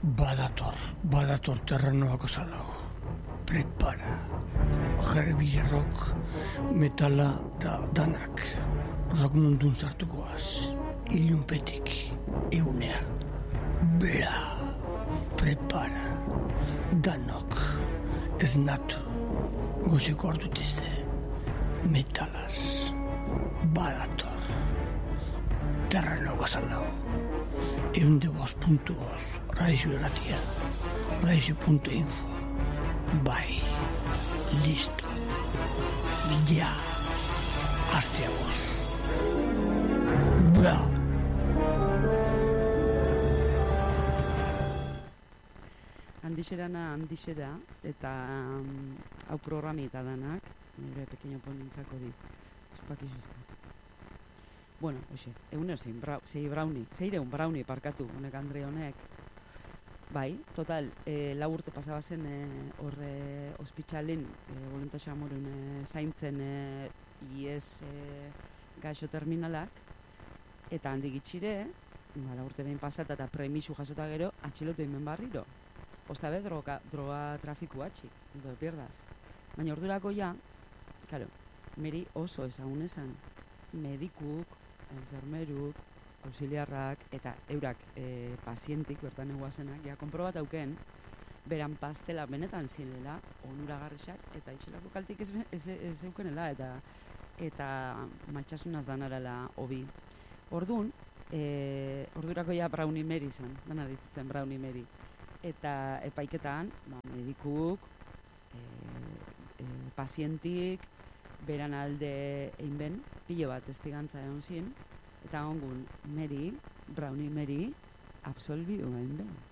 Badator terrenoako zalau. Prepara. Gerbilerrok, metala da danak. Rock mundun zartukoaz. Ilunpetik, egunea. Bela. Prepara. Danok. Ez natu. Goziko ordutizte. Metalaz. Badator. Terrenoako zalau. 102.2 Raixo Erratia, Raixo.info. Bai, listo. Ja, hasteagoz. Bra! Handixera, eta hau programi eta danak, nire pequeño ponintzako di. Zupak izuzta. Bueno, hoxe, seireun brownie parkatu, honek Andre honek. Bai, total, 4 urte pasaba zen horre ospitxalin, voluntasia amorun zaintzen IES gaixo terminalak, eta handik itxire, 4 urte behin pasata eta premisu jasota gero, atxilotu hemen barriro. Ostabe droga trafiku atxik, do pierdaz. Baina ordurako ja, claro, meri oso ezagun esan, medikuk, enfermeruk, auxiliarrak eta eurak pazientik, bertan eguazenak, ja, konprobat auken, beran pastela benetan zirela, onuragarrisak, eta itxelako kaltik ez eukenela, eta matxasunaz danarela hobi. Ordun, ordurako ja Brownie Mary zen, dana ditzen Brownie Mary. Eta epaiketan, medikuk, pazientik, beran alde egin ben, pilo bat testigantza egon zin, eta ongun Brownie Mary, absolbiu egin ben.